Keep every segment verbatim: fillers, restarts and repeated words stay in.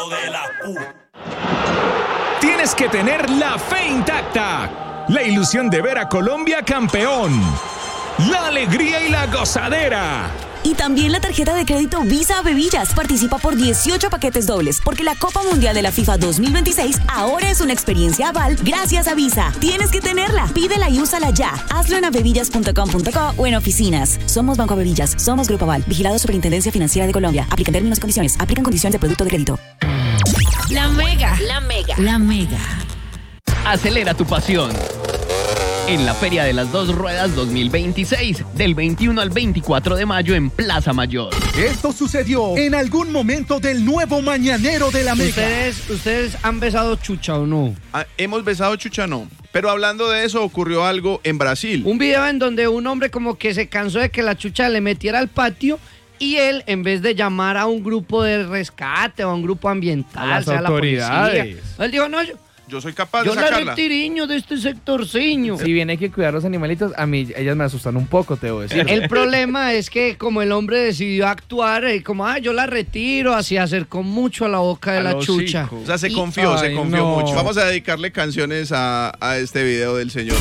De la U. Tienes que tener la fe intacta, la ilusión de ver a Colombia campeón, la alegría y la gozadera. Y también la tarjeta de crédito Visa a Bebillas participa por dieciocho paquetes dobles, porque la Copa Mundial de la FIFA dos mil veintiséis ahora es una experiencia aval gracias a Visa. Tienes que tenerla, pídela y úsala ya. Hazlo en abebillas punto com punto co o en oficinas. Somos Banco Abebillas, somos Grupo Aval, vigilado Superintendencia Financiera de Colombia. Aplican términos y condiciones, aplican condiciones de producto de crédito. La Mega, la Mega, la Mega. Acelera tu pasión en la Feria de las Dos Ruedas dos mil veintiséis, del veintiuno al veinticuatro de mayo en Plaza Mayor. Esto sucedió en algún momento del nuevo mañanero de la Mega. ¿Ustedes, ustedes han besado chucha o no? Ah, hemos besado chucha, no. Pero hablando de eso, ocurrió algo en Brasil. Un video en donde un hombre como que se cansó de que la chucha le metiera al patio y él, en vez de llamar a un grupo de rescate o a un grupo ambiental, a las sea autoridades, la policía, él dijo, no, yo... Yo soy capaz Yo de sacarla. Yo la retiriño de este sectorciño. Si bien hay que cuidar los animalitos, a mí ellas me asustan un poco, te voy a decir. El problema es que como el hombre decidió actuar, eh, como, ah, yo la retiro, así acercó mucho a la boca de A la los chucha. hijos. O sea, se confió, Ay, se confió no. mucho. Vamos a dedicarle canciones a, a este video del señor.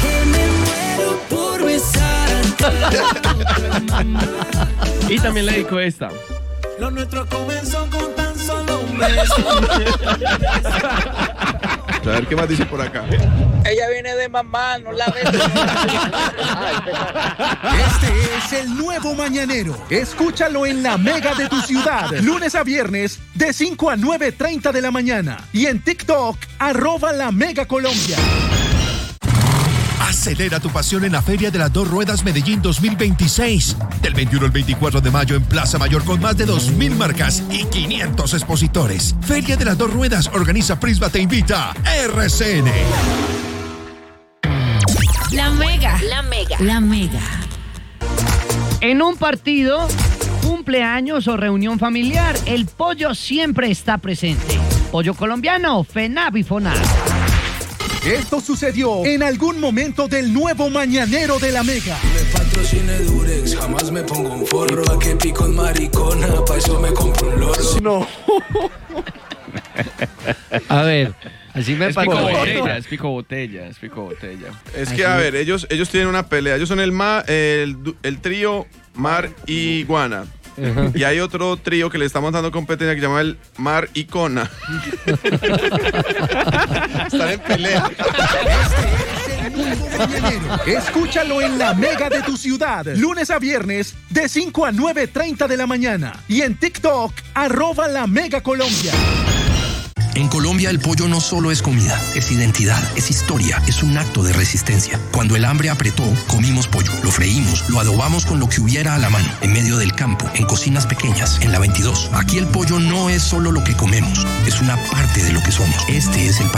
Y también le dedico esta. Lo nuestro comenzó con tan solo un beso. A ver qué más dice por acá. Ella viene de mamá, no la ves. Este es el nuevo mañanero. Escúchalo en la Mega de tu ciudad. Lunes a viernes de cinco a nueve treinta de la mañana. Y en TikTok, arroba la Mega Colombia. Acelera tu pasión en la Feria de las Dos Ruedas Medellín dos mil veintiséis. Del veintiuno al veinticuatro de mayo en Plaza Mayor con más de dos mil marcas y quinientos expositores. Feria de las Dos Ruedas organiza Prisma Te Invita. R C N. La Mega, la Mega, la Mega. En un partido, cumpleaños o reunión familiar, el pollo siempre está presente. Pollo colombiano, FENAP y FONAP. Esto sucedió en algún momento del nuevo mañanero de la Mega. Me patrocine Durex, jamás me pongo un forro. Pa' que pico en maricona, pa' eso me compro un loro. No. A ver, así me Es pico pasó. botella, es pico botella, es pico botella. Es que, a ver, ellos, ellos tienen una pelea. Ellos son el, ma, el, du- el trío Mar y Guana. Ajá. Y hay otro trío que le estamos dando competencia que se llama el Mar y Cona. Están en pelea. Este es el nuevo mañanero. Escúchalo en la Mega de tu ciudad. Lunes a viernes de cinco a nueve treinta de la mañana. Y en TikTok, arroba la Mega Colombia. En Colombia el pollo no solo es comida, es identidad, es historia, es un acto de resistencia. Cuando el hambre apretó, comimos pollo, lo freímos, lo adobamos con lo que hubiera a la mano, en medio del campo, en cocinas pequeñas, en la veintidós. Aquí el pollo no es solo lo que comemos, es una parte de lo que somos. Este es el país